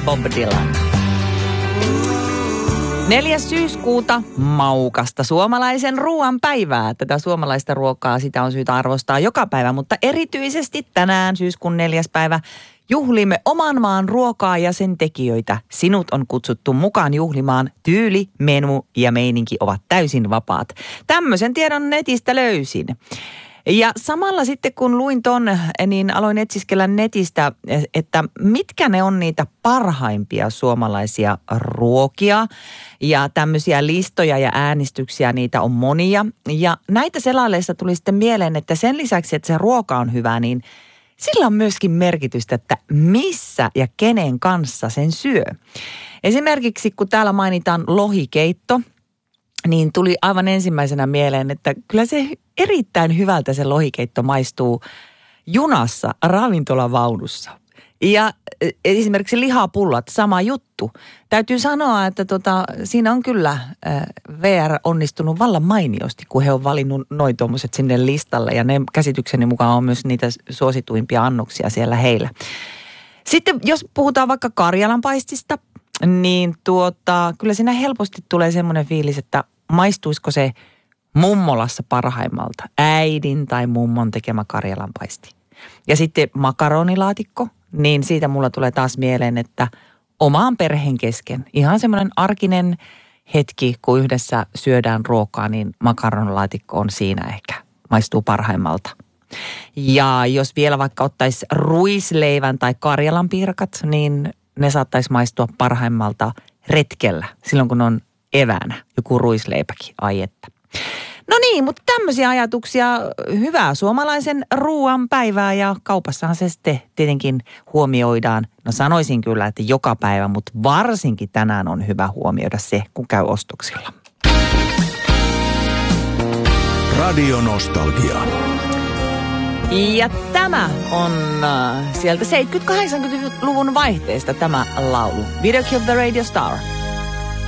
Bob Dylan. 4. syyskuuta maukasta suomalaisen ruoan päivää. Tätä suomalaista ruokaa, sitä on syytä arvostaa joka päivä, mutta erityisesti tänään syyskuun 4. päivä juhlimme oman maan ruokaa ja sen tekijöitä. Sinut on kutsuttu mukaan juhlimaan. Tyyli, menu ja meininki ovat täysin vapaat. Tämmöisen tiedon netistä löysin. Ja samalla sitten kun luin ton, niin aloin etsiskellä netistä, että mitkä ne on niitä parhaimpia suomalaisia ruokia. Ja tämmöisiä listoja ja äänestyksiä, niitä on monia. Ja näitä selailleista tuli sitten mieleen, että sen lisäksi, että se ruoka on hyvä, niin sillä on myöskin merkitystä, että missä ja kenen kanssa sen syö. Esimerkiksi kun täällä mainitaan lohikeitto, niin tuli aivan ensimmäisenä mieleen, että kyllä se erittäin hyvältä se lohikeitto maistuu junassa, ravintolavaunussa. Ja esimerkiksi lihapullat, sama juttu. Täytyy sanoa, että siinä on kyllä VR onnistunut vallan mainiosti, kun he on valinnut noin tuommoiset sinne listalle. Ja ne käsitykseni mukaan on myös niitä suosituimpia annoksia siellä heillä. Sitten jos puhutaan vaikka karjalanpaistista, niin kyllä siinä helposti tulee semmoinen fiilis, että maistuisiko se mummolassa parhaimmalta. Äidin tai mummon tekemä karjalanpaisti. Ja sitten makaronilaatikko, niin siitä mulla tulee taas mieleen, että omaan perheen kesken. Ihan semmoinen arkinen hetki, kun yhdessä syödään ruokaa, niin makaronilaatikko on siinä ehkä. Maistuu parhaimmalta. Ja jos vielä vaikka ottaisi ruisleivän tai karjalanpiirakat, niin ne saattaisi maistua parhaimmalta retkellä, silloin kun on eväänä joku ruisleipäkin, ai että. No niin, mutta tämmöisiä ajatuksia, hyvää suomalaisen ruoan päivää ja kaupassahan se sitten tietenkin huomioidaan. No sanoisin kyllä, että joka päivä, mutta varsinkin tänään on hyvä huomioida se, kun käy ostoksilla. Radio Nostalgia. Ja tämä on sieltä 70-80-luvun vaihteesta tämä laulu. Video Killed the Radio Star.